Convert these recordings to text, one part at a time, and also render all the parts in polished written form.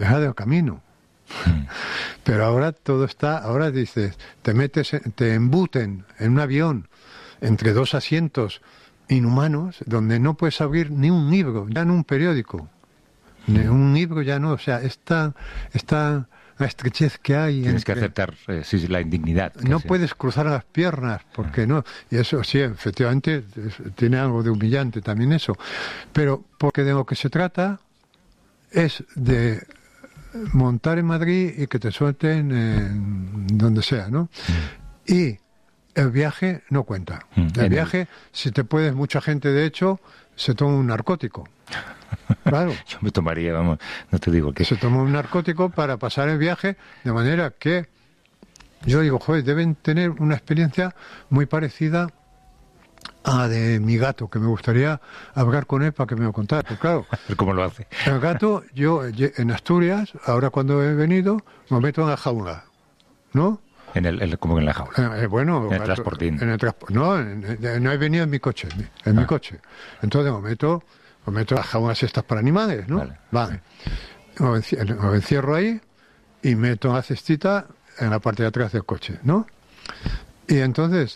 deja del camino. Pero ahora todo está, ahora dices, te embuten en un avión entre dos asientos inhumanos, donde no puedes abrir ni un libro, ya no un periódico, ni un libro ya no, o sea, esta la estrechez que hay. Tienes que aceptar la indignidad. No puedes cruzar las piernas, porque no, y eso sí, efectivamente, tiene algo de humillante también eso, pero porque de lo que se trata es de montar en Madrid y que te suelten en donde sea, ¿no? Y el viaje no cuenta. El viaje, si te puedes, mucha gente de hecho se toma un narcótico. Claro. Yo me tomaría, vamos, no te digo que... Se toma un narcótico para pasar el viaje, de manera que yo digo, joder, deben tener una experiencia muy parecida a de mi gato, que me gustaría hablar con él para que me lo contara. Pues claro, ¿cómo lo hace? El gato, yo en Asturias, ahora cuando he venido, me meto en la jaula, ¿no? Como en la jaula. Bueno, en el transportín. No he venido en mi coche, mi coche. Entonces me meto las jaulas estas para animales, ¿no? Vale. Me encierro ahí y meto la cestita en la parte de atrás del coche, ¿no? Y entonces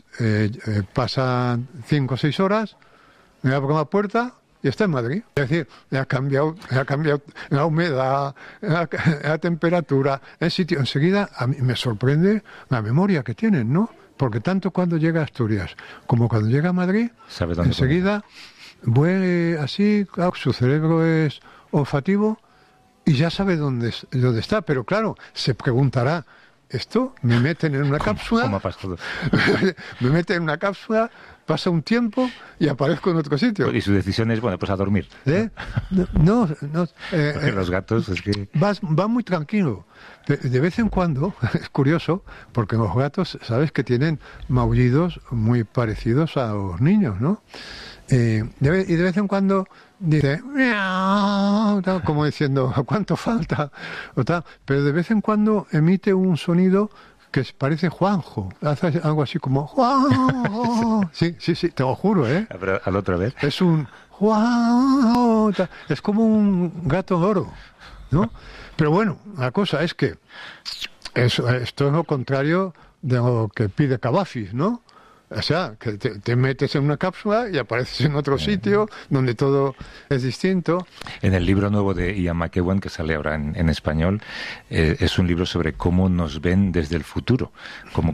pasan 5 o 6 horas, me abro la puerta y está en Madrid. Es decir, ha cambiado la humedad, la temperatura, el sitio. Enseguida a mí me sorprende la memoria que tienen, ¿no? Porque tanto cuando llega a Asturias como cuando llega a Madrid, enseguida vuelve así, claro, su cerebro es olfativo y ya sabe dónde está. Pero claro, se preguntará, ¿esto me meten en una cápsula? ¿Cómo pasa todo? Me meten en una cápsula, pasa un tiempo y aparezco en otro sitio. Y su decisión es, bueno, pues a dormir. No. Porque los gatos es que... Va muy tranquilo. De vez en cuando, es curioso, porque los gatos, sabes que tienen maullidos muy parecidos a los niños, ¿no? Y de vez en cuando dice miau, tal, como diciendo ¿a cuánto falta? O tal. Pero de vez en cuando emite un sonido que parece Juanjo, hace algo así como Juanjo. Sí, te lo juro, ¿eh? Pero al otra vez. Es un Juanjo, tal. Es como un gato loro, ¿no? Pero bueno, la cosa es que esto es lo contrario de lo que pide Cavafis, ¿no? O sea, que te metes en una cápsula y apareces en otro sitio donde todo es distinto. En el libro nuevo de Ian McEwan, que sale ahora en español, es un libro sobre cómo nos ven desde el futuro, cómo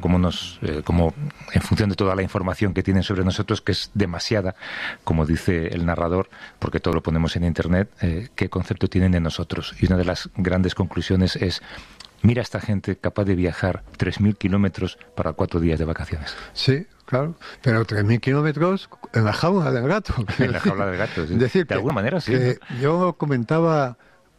en función de toda la información que tienen sobre nosotros, que es demasiada, como dice el narrador, porque todo lo ponemos en Internet, qué concepto tienen de nosotros. Y una de las grandes conclusiones es: mira a esta gente capaz de viajar 3.000 kilómetros para 4 días de vacaciones. Sí, claro, pero 3.000 kilómetros en la jaula del gato. En la jaula del gato, sí. Decir de alguna manera, sí. Yo comentaba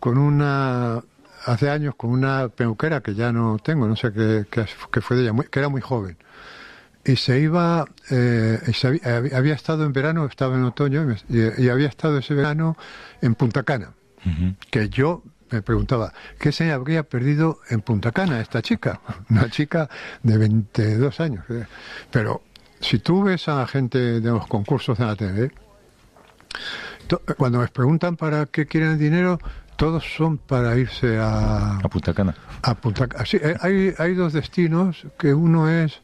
hace años con una peluquera que ya no tengo, no sé qué fue de ella, que era muy joven. Y se iba, había estado en verano, estaba en otoño, y había estado ese verano en Punta Cana, que yo me preguntaba, ¿qué se habría perdido en Punta Cana esta chica? Una chica de 22 años. Pero si tú ves a la gente de los concursos de la TV, cuando les preguntan para qué quieren el dinero, todos son para irse a Punta Cana. A Punta Cana. Sí, hay 2 destinos, que uno es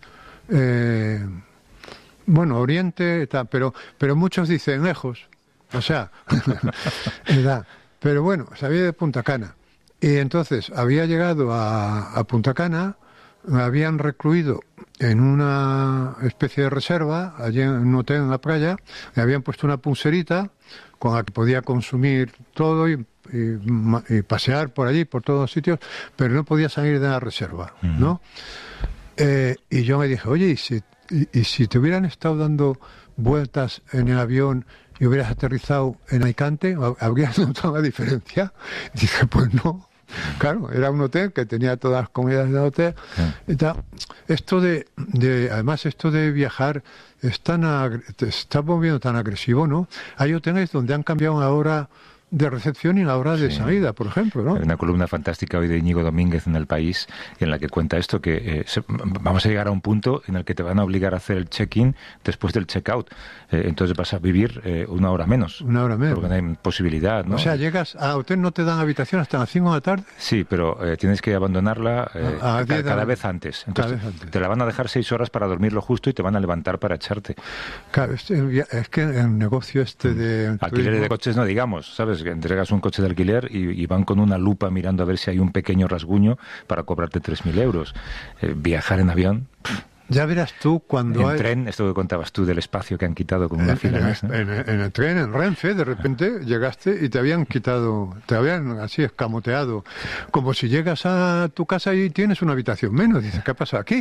Oriente, pero muchos dicen lejos. O sea, ¿verdad? Pero bueno, sabía de Punta Cana. Y entonces había llegado a Punta Cana, me habían recluido en una especie de reserva, allí en un hotel en la playa, me habían puesto una pulserita con la que podía consumir todo y pasear por allí, por todos los sitios, pero no podía salir de la reserva, ¿no? Y yo me dije, oye, ¿y si te hubieran estado dando vueltas en el avión y hubieras aterrizado en Alicante, ¿habrías notado la diferencia? Y dije, pues no. Claro, era un hotel que tenía todas las comidas del hotel. Y tal. Además, esto de viajar te está volviendo tan agresivo, ¿no? Hay hoteles donde han cambiado ahora de recepción y la hora de salida, por ejemplo, ¿no? Hay una columna fantástica hoy de Íñigo Domínguez en El País en la que cuenta esto, que vamos a llegar a un punto en el que te van a obligar a hacer el check-in después del check-out. Entonces vas a vivir una hora menos. Una hora menos. Porque no hay posibilidad, ¿no? O sea, llegas a hotel, no te dan habitación hasta las 5 de la tarde. Sí, pero tienes que abandonarla cada vez antes. Entonces te la van a dejar 6 horas para dormir lo justo y te van a levantar para echarte. Claro, es que el negocio de... Alquiler de coches no digamos, ¿sabes? Que entregas un coche de alquiler y van con una lupa mirando a ver si hay un pequeño rasguño para cobrarte 3.000 euros. Viajar en avión... Ya verás tú cuando tren, esto que contabas tú del espacio que han quitado con una fila. En el tren, en Renfe, de repente llegaste y te habían quitado, te habían así escamoteado, como si llegas a tu casa y tienes una habitación menos. Dices, ¿qué pasa aquí?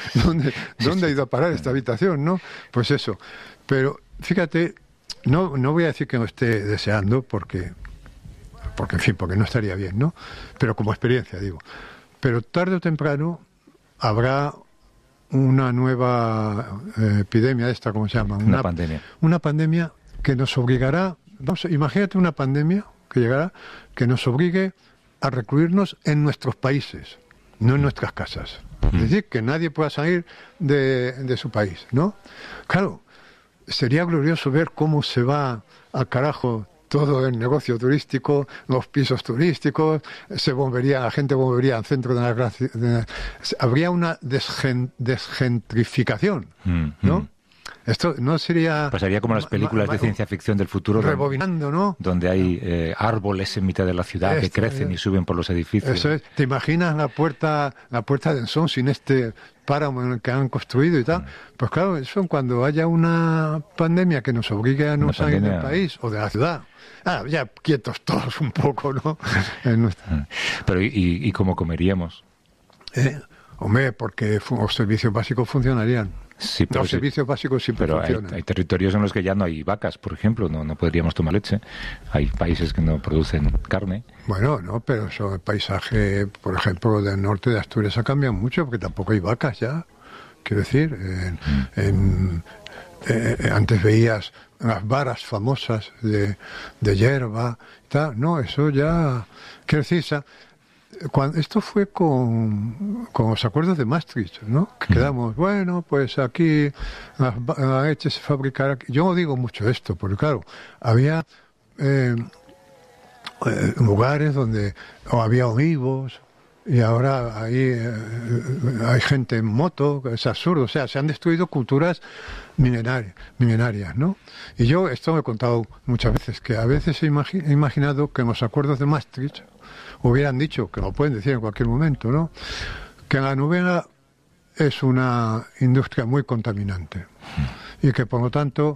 ¿Dónde ha ido a parar esta habitación, no? Pues eso. Pero fíjate, no voy a decir que no esté deseando, porque en fin, porque no estaría bien, ¿no? Pero como experiencia, digo. Pero tarde o temprano habrá una nueva epidemia esta, ¿cómo se llama? Una pandemia. Una pandemia que nos obligará, imagínate una pandemia que llegará, que nos obligue a recluirnos en nuestros países, no en nuestras casas. Es decir, que nadie pueda salir de su país, ¿no? Claro, sería glorioso ver cómo se va al carajo todo el negocio turístico, los pisos turísticos, la gente volvería al centro de la... Habría una desgentrificación, ¿no? Esto no sería... Pasaría como las películas de ciencia ficción del futuro, rebobinando, ¿no? Donde hay árboles en mitad de la ciudad que crecen y suben por los edificios. Eso es. ¿Te imaginas la puerta de Ensón sin este páramo en el que han construido y tal? Pues claro, eso cuando haya una pandemia que nos obligue a no salir del país o de la ciudad. Ya quietos todos un poco, ¿no? Pero ¿y cómo comeríamos? Hombre, porque los servicios básicos funcionarían. Sí, los servicios básicos siempre funcionan. Pero hay territorios en los que ya no hay vacas, por ejemplo, no podríamos tomar leche. Hay países que no producen carne. Bueno, no, pero eso, el paisaje, por ejemplo, del norte de Asturias ha cambiado mucho, porque tampoco hay vacas ya. Quiero decir, antes veías las varas famosas de hierba, tal. No, eso ya... Quiero decir, esto fue con los acuerdos de Maastricht, ¿no? Que quedamos, bueno, pues aquí la leche se fabricará. Yo no digo mucho esto, porque claro, había lugares donde había olivos y ahora ahí hay gente en moto, es absurdo. O sea, se han destruido culturas milenarias, ¿no? Y yo esto me he contado muchas veces, que a veces he imaginado que en los acuerdos de Maastricht hubieran dicho, que lo pueden decir en cualquier momento, ¿no?, que la novela es una industria muy contaminante y que por lo tanto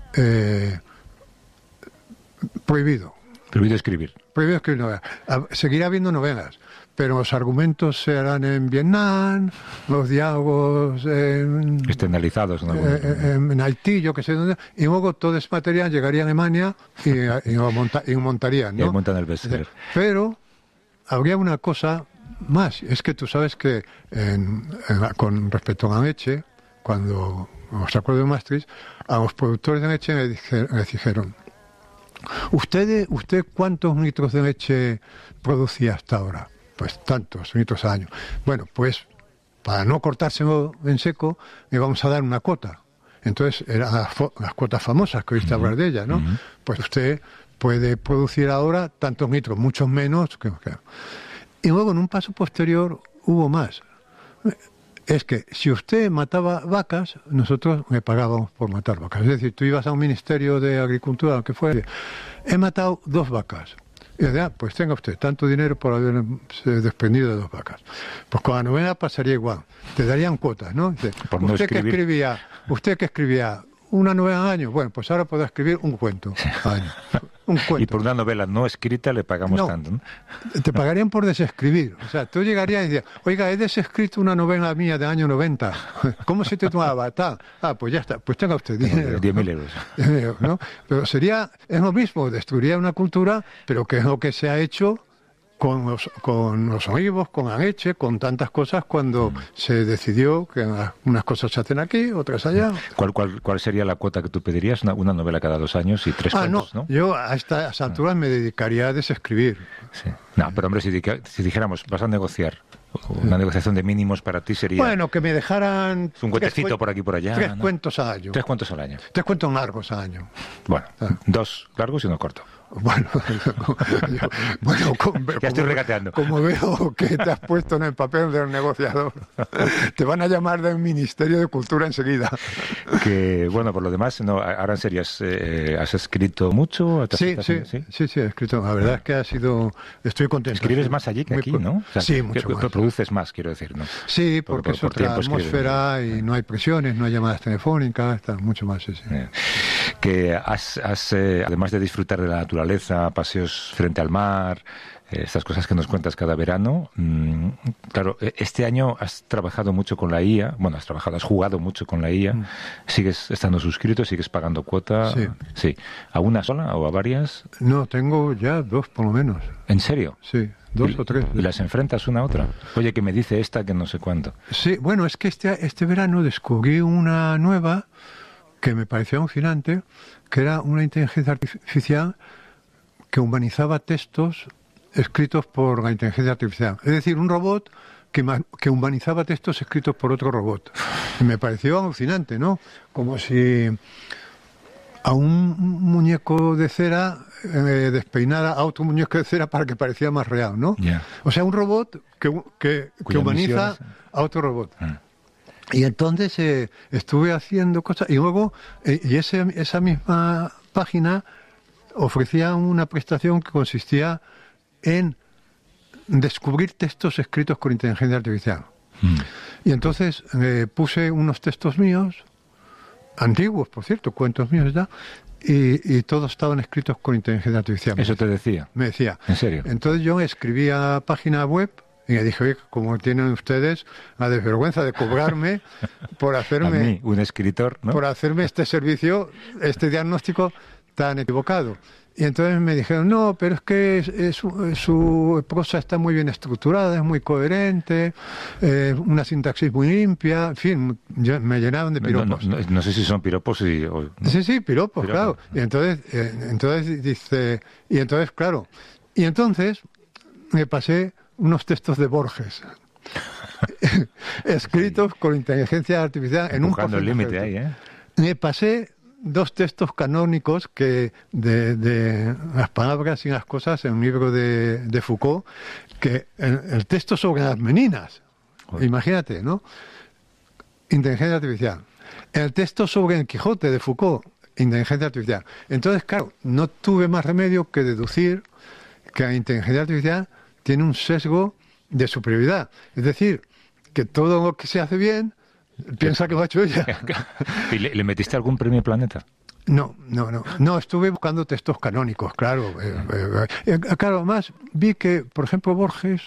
prohibido escribir novelas. Seguirá habiendo novelas, pero los argumentos se harán en Vietnam, los diálogos externalizados en Haití, yo que sé dónde, y luego todo ese material llegaría a Alemania y lo montarían, ¿no? Y montan el bestseller. Pero habría una cosa más, es que tú sabes que con respecto a la leche, cuando los acuerdos de Maastricht, a los productores de leche les dijeron: ¿Usted cuántos litros de leche producía hasta ahora? Pues tantos litros al año. Bueno, pues para no cortárselo en seco, le vamos a dar una cuota. Entonces, eran las cuotas famosas, que oíste hablar de ellas, ¿no? Pues usted puede producir ahora tantos litros, muchos menos. Y luego, en un paso posterior, hubo más. Es que si usted mataba vacas, nosotros le pagábamos por matar vacas. Es decir, tú ibas a un ministerio de Agricultura, lo que fuera, he matado 2 vacas. Y decía, pues tenga usted tanto dinero por haberse desprendido de 2 vacas. Pues con la novela pasaría igual. Te darían cuotas, ¿no? Dice, ¿Usted que escribía una novela al año? Bueno, pues ahora podrá escribir un cuento al año. Un cuento. Y por una novela no escrita le pagamos tanto, ¿no? Te pagarían por desescribir. O sea, tú llegarías y dirías, oiga, he desescrito una novela mía del año 90. ¿Cómo se titulaba? Tal. Pues ya está. Pues tenga usted dinero. 10.000 euros. ¿No? Pero es lo mismo, destruiría una cultura, pero que es lo que se ha hecho con los olivos, con Aneche, con tantas cosas, cuando se decidió que unas cosas se hacen aquí, otras allá. ¿Cuál sería la cuota que tú pedirías? Una novela cada 2 años y 3 cuentos, ¿no? Yo a estas alturas me dedicaría a desescribir. Sí. No, pero hombre, si dijéramos, vas a negociar, una negociación de mínimos para ti sería... Bueno, que me dejaran... Un cuentecito por aquí y por allá. 3 cuentos al año. 3 cuentos al año. 3 cuentos largos al año. Bueno, 2 largos y 1 corto. Bueno, ya estoy regateando. Como veo que te has puesto en el papel del negociador, te van a llamar del Ministerio de Cultura enseguida. Que, bueno, por lo demás, no, ahora en serio, ¿has escrito mucho? Sí, he escrito. La verdad es que estoy contento. Escribes más allí que aquí, ¿no? O sea, sí, mucho más. Produces más, quiero decir, ¿no? Sí, porque es otra atmósfera y no hay presiones, no hay llamadas telefónicas, está mucho más, sí. Que has además de disfrutar de la naturaleza, paseos frente al mar, estas cosas que nos cuentas cada verano, claro, este año has trabajado mucho con la IA, has jugado mucho con la IA, ¿sigues estando suscrito, sigues pagando cuota? Sí. ¿A una sola o a varias? No, tengo ya 2 por lo menos. ¿En serio? Sí. 2 o 3. ¿Y las enfrentas una a otra? Oye, que me dice esta que no sé cuánto. Sí, bueno, es que este verano descubrí una nueva que me pareció alucinante, que era una inteligencia artificial que humanizaba textos escritos por la inteligencia artificial. Es decir, un robot que humanizaba textos escritos por otro robot. Y me pareció alucinante, ¿no? Como si a un muñeco de cera despeinara a otro muñeco de cera para que pareciera más real, ¿no? Yeah. O sea, un robot que humaniza a otro robot. Y entonces estuve haciendo cosas y luego esa misma página ofrecía una prestación que consistía en descubrir textos escritos con inteligencia artificial. Y entonces puse unos textos míos, antiguos, por cierto, cuentos míos y todos estaban escritos con inteligencia artificial. ¿Eso te decía? Me decía. ¿En serio? Entonces yo escribía página web y le dije, oye, como tienen ustedes la desvergüenza de cobrarme por hacerme... A mí, un escritor, ¿no? Por hacerme este servicio, este diagnóstico tan equivocado. Y entonces me dijeron, no, pero es que su prosa está muy bien estructurada, es muy coherente, una sintaxis muy limpia, en fin, me llenaron de piropos. No sé si son piropos Sí, piropos, claro. Y entonces dice... Y entonces, claro, me pasé unos textos de Borges escritos con inteligencia artificial en un porcentaje. El límite ahí, ¿eh? Me pasé 2 textos canónicos que de las palabras y las cosas en un libro de Foucault, que el texto sobre las meninas, imagínate, ¿no? Inteligencia artificial. El texto sobre el Quijote de Foucault, inteligencia artificial. Entonces, claro, no tuve más remedio que deducir que la inteligencia artificial tiene un sesgo de superioridad. Es decir, que todo lo que se hace bien piensa que lo ha hecho ella. ¿Y le metiste algún premio Planeta? No, estuve buscando textos canónicos, claro. Claro, además vi que, por ejemplo, Borges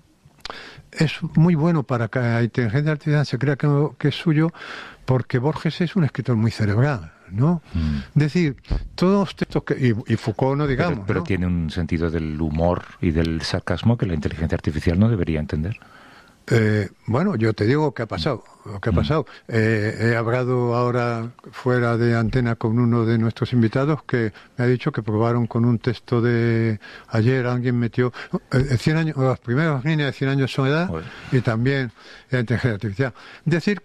es muy bueno para que la inteligencia artificial se crea que es suyo, porque Borges es un escritor muy cerebral, ¿no? Es decir, todos los textos y Foucault no digamos, pero ¿no? Tiene un sentido del humor y del sarcasmo que la inteligencia artificial no debería entender. Bueno, yo te digo lo que ha pasado. He hablado ahora fuera de antena con uno de nuestros invitados que me ha dicho que probaron con un texto de ayer, alguien metió 100 años, las primeras líneas de 100 años de soledad y también la inteligencia artificial. Es decir,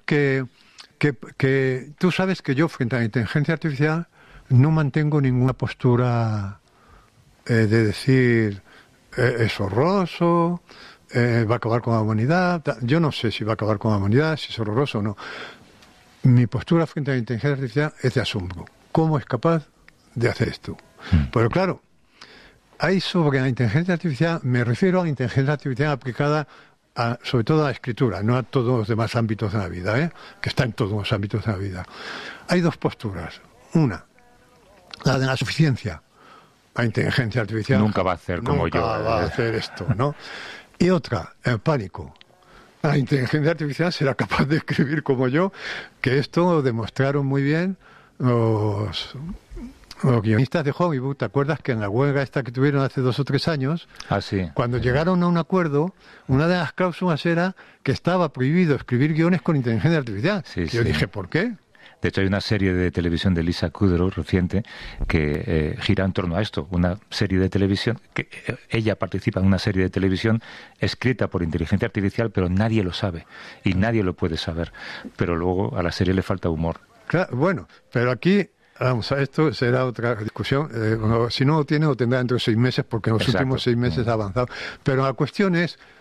que tú sabes que yo frente a la inteligencia artificial no mantengo ninguna postura de decir es horroroso, va a acabar con la humanidad. Yo no sé si va a acabar con la humanidad, si es horroroso o no. Mi postura frente a la inteligencia artificial es de asombro. ¿Cómo es capaz de hacer esto? Pero claro, hay sobre la inteligencia artificial, me refiero a la inteligencia artificial aplicada sobre todo a la escritura, no a todos los demás ámbitos de la vida, que está en todos los ámbitos de la vida. Hay 2 posturas. Una, la de la suficiencia. La inteligencia artificial nunca va a hacer como yo. Nunca va a hacer esto, ¿no? Y otra, el pánico. La inteligencia artificial será capaz de escribir como yo, que esto lo demostraron muy bien los guionistas de Hollywood, ¿te acuerdas que en la huelga esta que tuvieron hace 2 o 3 años, Sí. cuando llegaron a un acuerdo, una de las cláusulas era que estaba prohibido escribir guiones con inteligencia artificial? Sí, Yo dije, ¿por qué? De hecho, hay una serie de televisión de Lisa Kudrow reciente que gira en torno a esto. Una serie de televisión, que ella participa en una serie de televisión escrita por inteligencia artificial, pero nadie lo sabe y nadie lo puede saber. Pero luego a la serie le falta humor. Claro, bueno, pero aquí, vamos, esto será otra discusión. Si no lo tiene, lo tendrá dentro de 6 meses, porque en los Exacto. últimos 6 meses ha avanzado. Pero la cuestión es